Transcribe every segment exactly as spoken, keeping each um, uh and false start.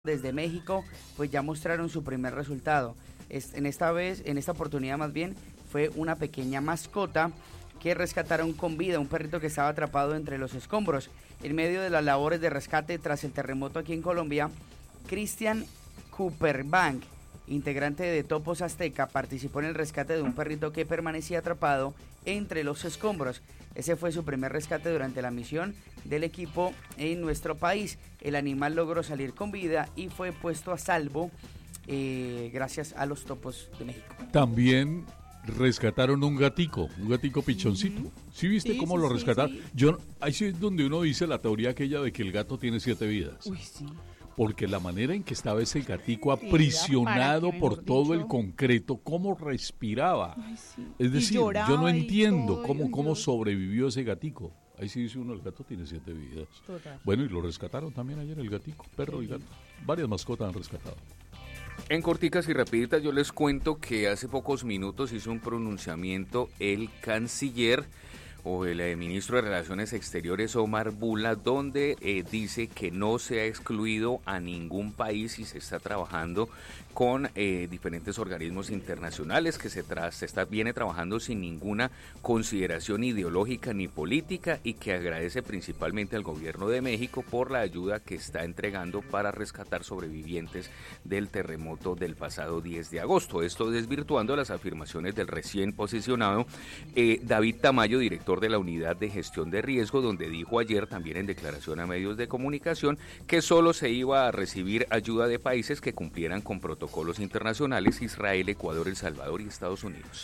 desde México, pues ya mostraron su primer resultado. Es, en esta vez, en esta oportunidad más bien, fue una pequeña mascota que rescataron con vida, un perrito que estaba atrapado entre los escombros. En medio de las labores de rescate tras el terremoto aquí en Colombia, Cristian Cooperbank, integrante de Topos Azteca, participó en el rescate de un perrito que permanecía atrapado entre los escombros. Ese fue su primer rescate durante la misión del equipo en nuestro país. El animal logró salir con vida y fue puesto a salvo eh, gracias a los Topos de México. También rescataron un gatico, un gatico pichoncito. ¿Sí viste Sí, cómo sí, lo sí, rescataron? sí. Yo, ahí sí es donde uno dice la teoría aquella de que el gato tiene siete vidas. Uy, sí. Porque la manera en que estaba ese gatico Era aprisionado para que, por mejor todo dicho. el concreto, cómo respiraba. Ay, sí. Es Y decir, yo no lloraba y entiendo todo, cómo, y cómo yo- sobrevivió ese gatico. Ahí sí dice uno, el gato tiene siete vidas. Total. Bueno, y lo rescataron también ayer el gatico, perro y gato. Varias mascotas han rescatado. En corticas y rapiditas yo les cuento que hace pocos minutos hizo un pronunciamiento el canciller o el eh, ministro de Relaciones Exteriores Omar Bula, donde eh, dice que no se ha excluido a ningún país y se está trabajando con eh, diferentes organismos internacionales, que se, tra- se está, viene trabajando sin ninguna consideración ideológica ni política, y que agradece principalmente al gobierno de México por la ayuda que está entregando para rescatar sobrevivientes del terremoto del pasado diez de agosto. Esto desvirtuando las afirmaciones del recién posicionado eh, David Tamayo, director de la Unidad de Gestión de Riesgo, donde dijo ayer también en declaración a medios de comunicación que solo se iba a recibir ayuda de países que cumplieran con protocolos internacionales: Israel, Ecuador, El Salvador y Estados Unidos.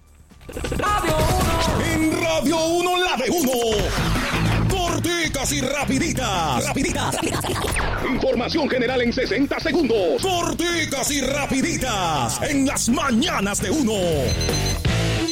En Radio uno, la de uno. Corticas y rapiditas. Rapiditas. Información general en sesenta segundos. Corticas y rapiditas. En las mañanas de uno.